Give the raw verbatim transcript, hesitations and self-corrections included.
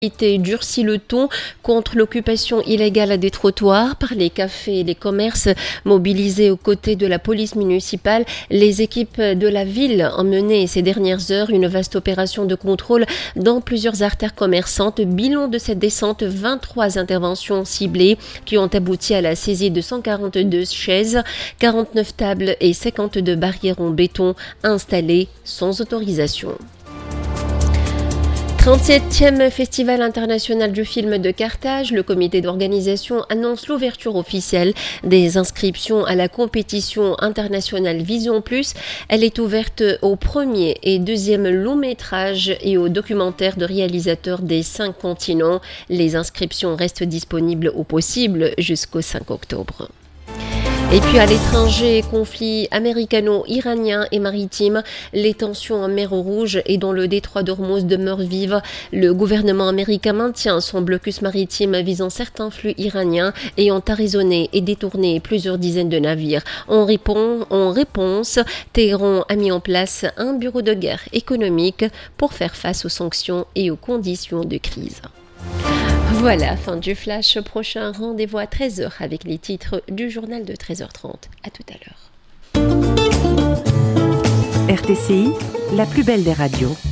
durcit le ton contre l'occupation illégale des trottoirs par les cafés et les commerces mobilisés aux côtés de la police municipale. Les équipes de la ville ont mené ces dernières heures une vaste opération de contrôle dans plusieurs artères commerçantes. Bilan de cette descente, vingt-trois interventions ciblées qui ont abouti à la saisie de cent quarante-deux chaises, quarante-neuf tables et cinquante-deux barrières en béton installées sans autorisation. trente-septième Festival international du film de Carthage, le comité d'organisation annonce l'ouverture officielle des inscriptions à la compétition internationale Vision Plus. Elle est ouverte au premier et deuxième long métrage et aux documentaires de réalisateurs des cinq continents. Les inscriptions restent disponibles au possible jusqu'au cinq octobre. Et puis à l'étranger, conflit américano-iranien et maritime, les tensions en mer Rouge et dans le détroit d'Ormuz demeurent vives. Le gouvernement américain maintient son blocus maritime visant certains flux iraniens ayant arraisonné et détourné plusieurs dizaines de navires. En, répond, en réponse, Téhéran a mis en place un bureau de guerre économique pour faire face aux sanctions et aux conditions de crise. Voilà, fin du flash. Prochain rendez-vous à treize heures avec les titres du journal de treize heures trente. À tout à l'heure. R T C I, la plus belle des radios.